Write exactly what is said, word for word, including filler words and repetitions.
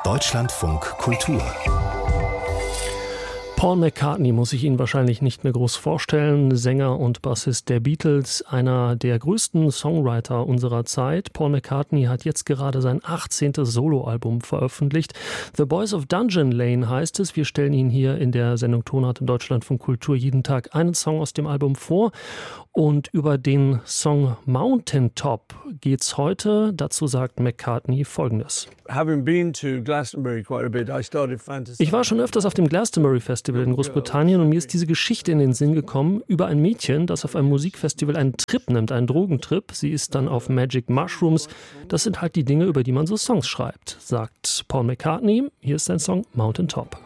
Deutschlandfunk Kultur. Paul McCartney muss ich Ihnen wahrscheinlich nicht mehr groß vorstellen. Sänger und Bassist der Beatles, einer der größten Songwriter unserer Zeit. Paul McCartney hat jetzt gerade sein achtzehntes Soloalbum veröffentlicht. The Boys of Dungeon Lane heißt es. Wir stellen Ihnen hier in der Sendung Tonart im Deutschlandfunk Kultur jeden Tag einen Song aus dem Album vor. Und über den Song Mountain Top geht's heute. Dazu sagt McCartney Folgendes. Ich war schon öfters auf dem Glastonbury Festival in Großbritannien und mir ist diese Geschichte in den Sinn gekommen über ein Mädchen, das auf einem Musikfestival einen Trip nimmt, einen Drogentrip. Sie ist dann auf Magic Mushrooms. Das sind halt die Dinge, über die man so Songs schreibt, sagt Paul McCartney. Hier ist sein Song Mountain Top.